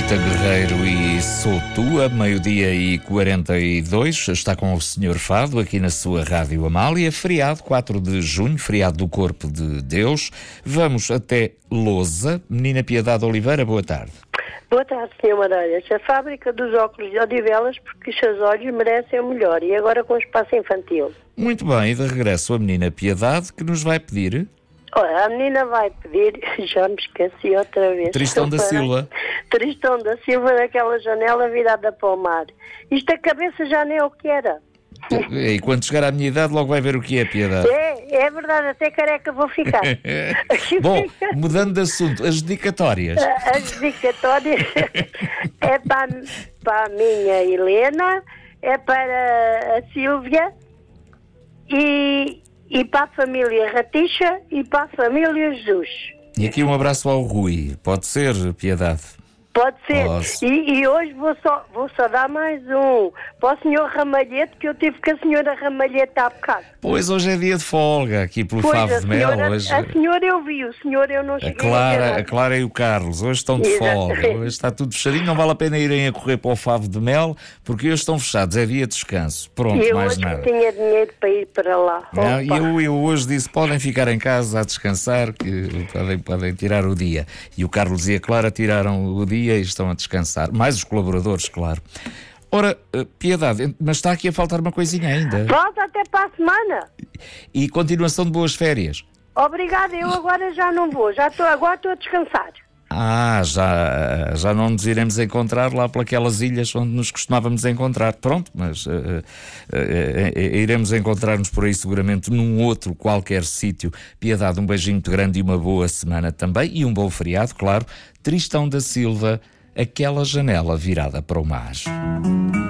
Rita Guerreiro e Sou Tua, 12h42, está com o Senhor Fado aqui na sua Rádio Amália, feriado 4 de junho, feriado do Corpo de Deus. Vamos até Lousa. Menina Piedade Oliveira, boa tarde. Boa tarde, Sr. Mareiras. A fábrica dos óculos de Odivelas, porque os seus olhos merecem o melhor, e agora com o espaço infantil. Muito bem, e de regresso a menina Piedade, que nos vai pedir... Olha, a menina vai pedir, já me esqueci outra vez. Tristão da Silva. Tristão da Silva naquela janela virada para o mar. Isto a cabeça já nem é o que era. E quando chegar à minha idade logo vai ver o que é Piedade. É verdade, até careca vou ficar. Bom, mudando de assunto, as dedicatórias. As dedicatórias é para a minha Helena, é para a Sílvia e para a família Raticha e para a família Jesus. E aqui um abraço ao Rui. Pode ser, Piedade? Pode ser. Posso. E hoje vou só dar mais um para o senhor Ramalhete, que eu tive com a senhora Ramalhete há bocado. Pois, hoje é dia de folga aqui pelo Favo de Mel. Hoje... A senhora eu vi, o senhor eu não cheguei a Clara e o Carlos hoje estão de folga. Hoje está tudo fechadinho, não vale a pena irem a correr para o Favo de Mel, porque hoje estão fechados, é dia de descanso. Pronto, eu mais hoje nada. tinha dinheiro para ir para lá. Não, eu hoje disse, podem ficar em casa a descansar, que podem tirar o dia. E o Carlos e a Clara tiraram o dia e estão a descansar. Mais os colaboradores, claro. Ora, Piedade, mas está aqui a faltar uma coisinha ainda. Volta até para a semana. E continuação de boas férias. Obrigada, eu agora já não vou. Agora estou a descansar. Já não nos iremos encontrar lá pelas ilhas onde nos costumávamos encontrar. Pronto, mas iremos encontrar-nos por aí seguramente num outro qualquer sítio. Piedade, um beijinho muito grande e uma boa semana também. E um bom feriado, claro. Tristão da Silva, aquela janela virada para o mar.